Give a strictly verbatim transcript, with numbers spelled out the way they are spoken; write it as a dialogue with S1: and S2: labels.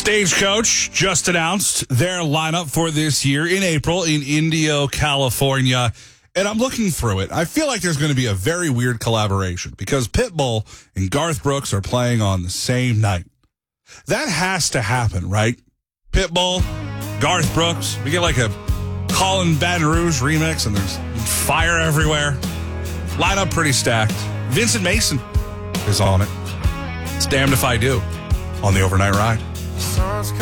S1: Stagecoach just announced their lineup for this year in April in Indio, California. And I'm looking through it. I feel like there's going to be a very weird collaboration because Pitbull and Garth Brooks are playing on the same night. That has to happen, right? Pitbull, Garth Brooks. We get like a Colin Baton Rouge remix and there's fire everywhere. Lineup pretty stacked. Vincent Mason is on it. It's Damned If I Do on the Overnight Ride.
S2: Sun's